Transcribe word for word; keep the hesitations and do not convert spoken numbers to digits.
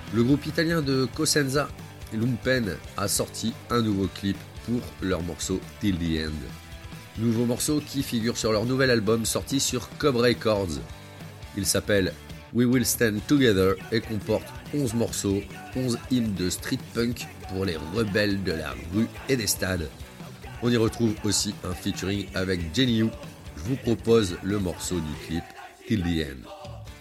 Le groupe italien de Cosenza, Lumpen, a sorti un nouveau clip pour leur morceau Till the End. Nouveau morceau qui figure sur leur nouvel album sorti sur Cobb Records. Il s'appelle We Will Stand Together et comporte onze morceaux, onze hymnes de street punk pour les rebelles de la rue et des stades. On y retrouve aussi un featuring avec Jenny You. Je vous propose le morceau du clip Till the End.